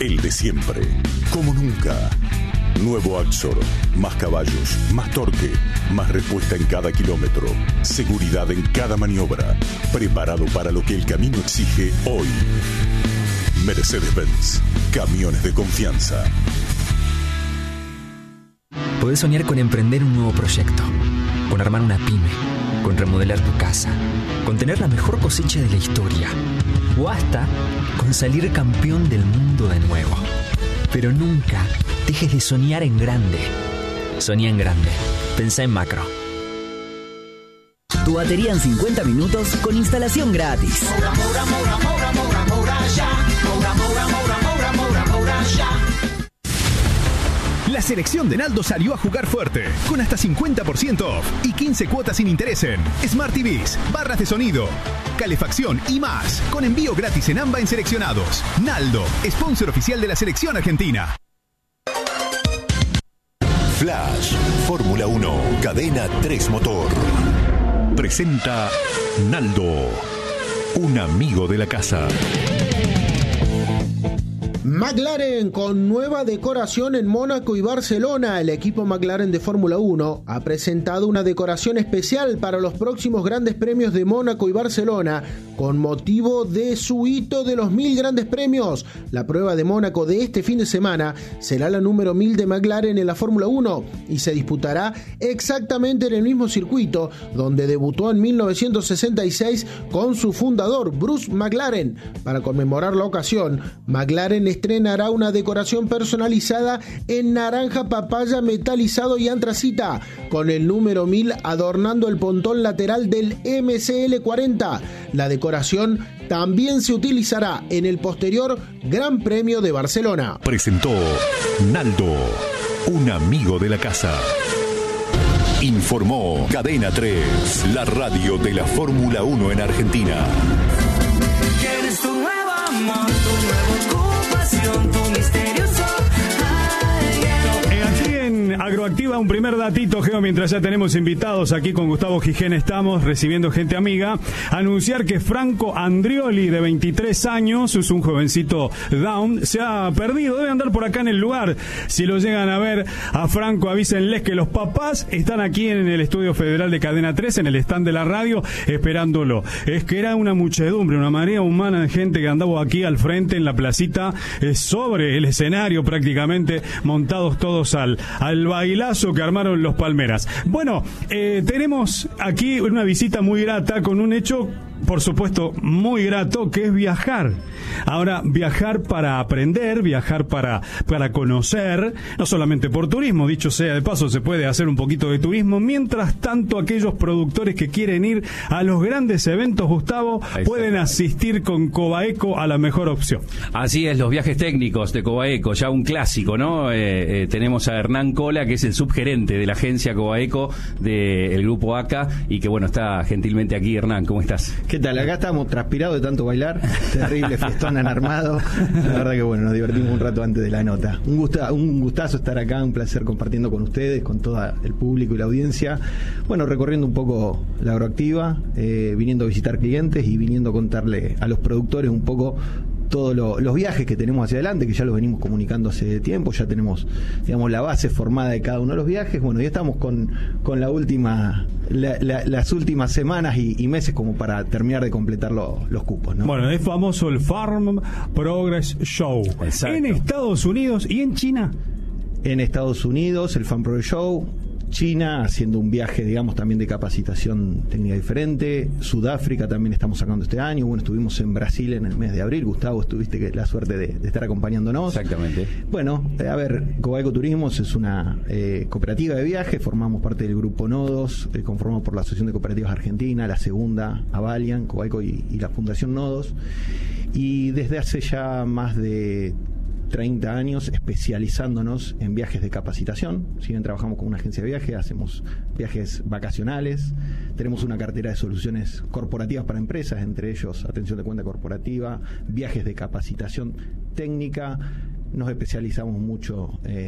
el de siempre, como nunca. Nuevo Axor, más caballos, más torque, más respuesta en cada kilómetro, seguridad en cada maniobra, preparado para lo que el camino exige hoy. Mercedes-Benz, camiones de confianza. Podés soñar con emprender un nuevo proyecto, con armar una pyme, con remodelar tu casa, con tener la mejor cosecha de la historia, o hasta con salir campeón del mundo de nuevo. Pero nunca dejes de soñar en grande. Soñá en grande. Pensá en macro. Tu batería en 50 minutos con instalación gratis. La selección de Naldo salió a jugar fuerte, con hasta 50% off y 15 cuotas sin interés en Smart TVs, barras de sonido, calefacción y más, con envío gratis en AMBA en seleccionados. Naldo, sponsor oficial de la selección argentina. Flash, Fórmula 1, cadena 3 motor. Presenta Naldo, un amigo de la casa. McLaren con nueva decoración en Mónaco y Barcelona. El equipo McLaren de Fórmula 1 ha presentado una decoración especial para los próximos grandes premios de Mónaco y Barcelona con motivo de su hito de los 1000 grandes premios. La prueba de Mónaco de este fin de semana será la número 1000 de McLaren en la Fórmula 1 y se disputará exactamente en el mismo circuito donde debutó en 1966 con su fundador Bruce McLaren. Para conmemorar la ocasión, McLaren estrenará una decoración personalizada en naranja papaya metalizado y antracita, con el número 1000 adornando el pontón lateral del MCL40. La decoración también se utilizará en el posterior Gran Premio de Barcelona. Presentó Naldo, un amigo de la casa. Informó Cadena 3, la radio de la Fórmula 1 en Argentina. ¿Quieres tu nuevo amor, tu nueva ocupación, tu misterioso? Aquí en Agroactiva, un primer datito, Geo, mientras ya tenemos invitados aquí con Gustavo Gijena, estamos recibiendo gente amiga. Anunciar que Franco Andrioli, de 23 años, es un jovencito down, se ha perdido, debe andar por acá en el lugar. Si lo llegan a ver a Franco, avísenles que los papás están aquí en el Estudio Federal de Cadena 3, en el stand de la radio, esperándolo. Es que era una muchedumbre, una marea humana de gente que andaba aquí al frente en la placita, sobre el escenario prácticamente, montados todos al bailazo que armaron los Palmeras. Bueno, tenemos aquí una visita muy grata con un hecho, por supuesto, muy grato, que es viajar. Ahora, viajar para aprender, viajar para conocer, no solamente por turismo, dicho sea de paso, se puede hacer un poquito de turismo. Mientras tanto, aquellos productores que quieren ir a los grandes eventos, Gustavo, pueden asistir con Cobaeco a la mejor opción. Así es, los viajes técnicos de Cobaeco, ya un clásico, ¿no? Tenemos a Hernán Cola, que es el subgerente de la agencia Cobaeco del grupo ACA, y que, bueno, está gentilmente aquí. Hernán, ¿cómo estás? ¿Qué tal? Acá estamos transpirados de tanto bailar. Terrible fiestón han armado. La verdad que bueno, nos divertimos un rato antes de la nota. Un gustazo estar acá, un placer compartiendo con ustedes, con todo el público y la audiencia. Bueno, recorriendo un poco la Agroactiva, viniendo a visitar clientes y viniendo a contarle a los productores un poco todos los viajes que tenemos hacia adelante, que ya los venimos comunicando hace tiempo. Ya tenemos, digamos, la base formada de cada uno de los viajes. Bueno, ya estamos con las últimas semanas y meses como para terminar de completar los cupos, ¿no? Bueno, es famoso el Farm Progress Show. Exacto. En Estados Unidos y en China. En Estados Unidos, el Farm Progress Show. China, haciendo un viaje, digamos, también de capacitación técnica diferente. Sudáfrica también estamos sacando este año. Bueno, estuvimos en Brasil en el mes de abril. Gustavo, tuviste la suerte de estar acompañándonos. Exactamente. Bueno, a ver, Cobaeco Turismos es una cooperativa de viaje. Formamos parte del grupo Nodos, conformado por la Asociación de Cooperativas Argentina, la segunda, Avalian, Cobaeco y la Fundación Nodos. Y desde hace ya más de 30 años especializándonos en viajes de capacitación. Si bien trabajamos con una agencia de viaje, hacemos viajes vacacionales, tenemos una cartera de soluciones corporativas para empresas, entre ellos atención de cuenta corporativa, viajes de capacitación técnica. Nos especializamos mucho